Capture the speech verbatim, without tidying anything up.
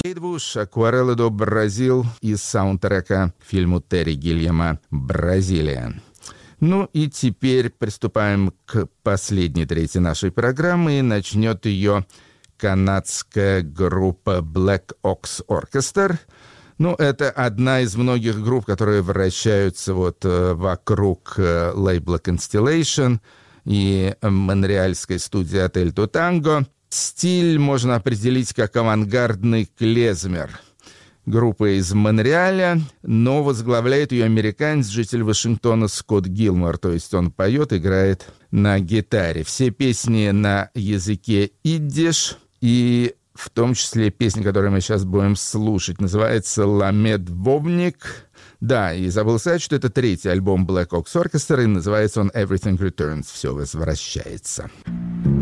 Эйдвуш, «Акварелла до Бразил» из саундтрека к фильму Терри Гильяма «Бразилия». Ну и теперь приступаем к последней трети нашей программы, и начнет ее канадская группа Black Ox Orchestra. Ну, это одна из многих групп, которые вращаются вот э, вокруг э, лейбла Constellation и э, монреальской студии Отель Тутанго. Стиль можно определить как авангардный клезмер. Группа из Монреаля, но возглавляет ее американец, житель Вашингтона Скотт Гилмор, то есть он поет, играет на гитаре. Все песни на языке идиш, и в том числе песня, которую мы сейчас будем слушать, называется «Ламед Вовник». Да, и забыл сказать, что это третий альбом Black Ox Orchestra, и называется он «Everything Returns», «Все возвращается».